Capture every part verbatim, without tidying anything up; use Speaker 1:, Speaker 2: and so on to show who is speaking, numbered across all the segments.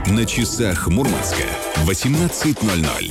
Speaker 1: На часах Мурманска восемнадцать ноль ноль.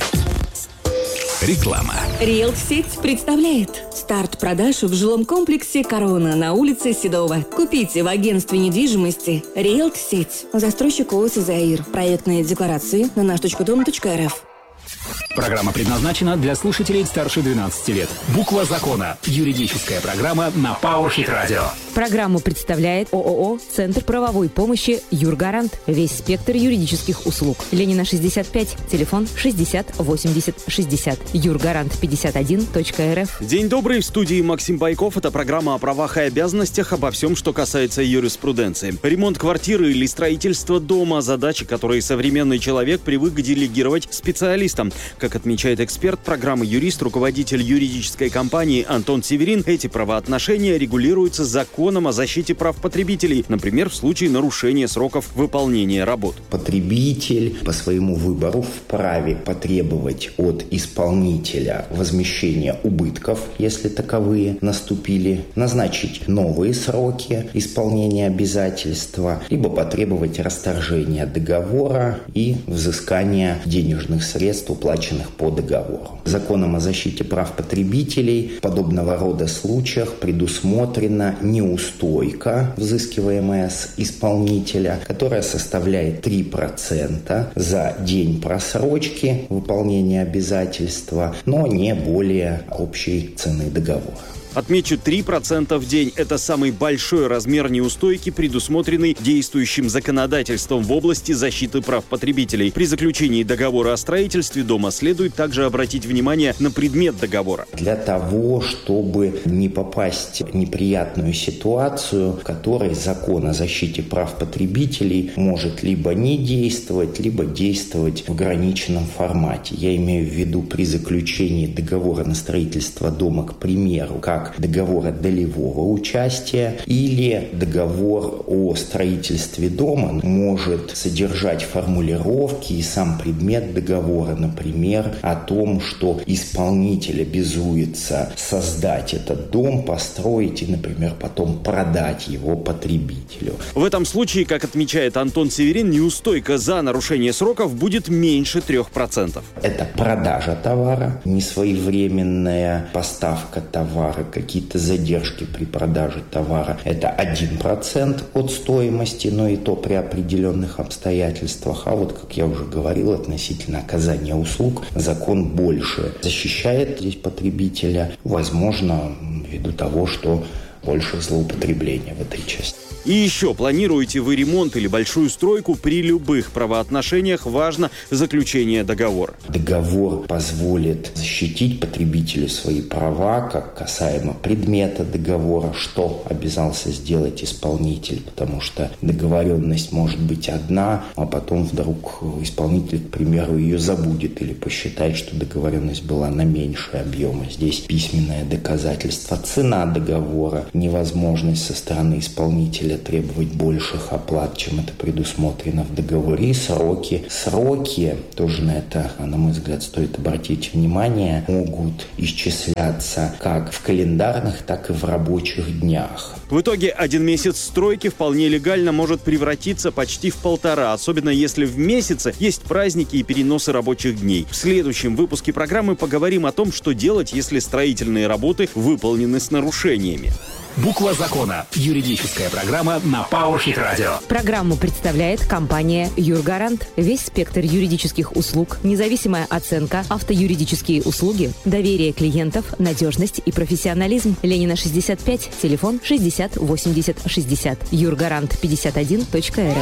Speaker 1: Реклама.
Speaker 2: Риэлт-сеть представляет старт продаж в жилом комплексе «Корона» на улице Седова. Купите в агентстве недвижимости Риэлт-сеть. Застройщик ООО «Заир». Проектные декларации на наш точка дом точка эр эф.
Speaker 3: Программа предназначена для слушателей старше двенадцати лет. Буква закона. Юридическая программа на PowerHit Radio.
Speaker 4: Программу представляет ООО «Центр правовой помощи Юргарант». Весь спектр юридических услуг. Ленина, шестьдесят пять. Телефон шестьдесят восемьдесят шестьдесят. Юргарант пятьдесят один точка эр эф.
Speaker 5: День добрый. В студии Максим Байков. Это программа о правах и обязанностях, обо всем, что касается юриспруденции. Ремонт квартиры или строительство дома – задачи, которые современный человек привык делегировать специалистам. Как отмечает эксперт программы «Юрист», руководитель юридической компании Антон Северин, эти правоотношения регулируются законом о защите прав потребителей, например, в случае нарушения сроков выполнения работ.
Speaker 6: Потребитель по своему выбору вправе потребовать от исполнителя возмещения убытков, если таковые наступили, назначить новые сроки исполнения обязательства, либо потребовать расторжения договора и взыскания денежных средств, уплаченных по договору. Законом о защите прав потребителей в подобного рода случаях предусмотрена неустойка, взыскиваемая с исполнителя, которая составляет три процента за день просрочки выполнения обязательства, но не более общей цены договора.
Speaker 5: Отмечу, три процента в день – это самый большой размер неустойки, предусмотренный действующим законодательством в области защиты прав потребителей. При заключении договора о строительстве дома следует также обратить внимание на предмет договора.
Speaker 6: Для того, чтобы не попасть в неприятную ситуацию, в которой закон о защите прав потребителей может либо не действовать, либо действовать в ограниченном формате. Я имею в виду при заключении договора на строительство дома, к примеру, как договора долевого участия или договор о строительстве дома может содержать формулировки и сам предмет договора, например, о том, что исполнитель обязуется создать этот дом, построить и, например, потом продать его потребителю.
Speaker 5: В этом случае, как отмечает Антон Северин, неустойка за нарушение сроков будет меньше трех процентов.
Speaker 6: Это продажа товара, несвоевременная поставка товара, какие-то задержки при продаже товара. Это один процент от стоимости, но и то при определенных обстоятельствах. А вот, как я уже говорил, относительно оказания услуг, закон больше защищает здесь потребителя, возможно, ввиду того, что больше злоупотребления в этой части.
Speaker 5: И еще, планируете вы ремонт или большую стройку, при любых правоотношениях важно заключение договора.
Speaker 6: Договор позволит защитить потребителю свои права, как касаемо предмета договора, что обязался сделать исполнитель, потому что договоренность может быть одна, а потом вдруг исполнитель, к примеру, ее забудет или посчитает, что договоренность была на меньший объем. Здесь письменное доказательство, цена договора, невозможность со стороны исполнителя требовать больших оплат, чем это предусмотрено в договоре, и сроки. Сроки, тоже на это, на мой взгляд, стоит обратить внимание, могут исчисляться как в календарных, так и в рабочих днях.
Speaker 5: В итоге один месяц стройки вполне легально может превратиться почти в полтора, особенно если в месяце есть праздники и переносы рабочих дней. В следующем выпуске программы поговорим о том, что делать, если строительные работы выполнены с нарушениями.
Speaker 3: Буква закона. Юридическая программа на PowerHit Radio.
Speaker 4: Программу представляет компания «Юргарант». Весь спектр юридических услуг, независимая оценка, автоюридические услуги, доверие клиентов, надежность и профессионализм. Ленина, шестьдесят пять. Телефон шестьдесят восемьдесят шестьдесят. Юргарант пятьдесят один точка эр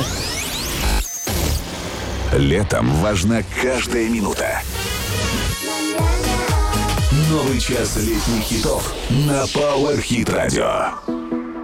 Speaker 4: эф.
Speaker 1: Летом важна каждая минута. Новый час летних хитов на PowerHit Radio.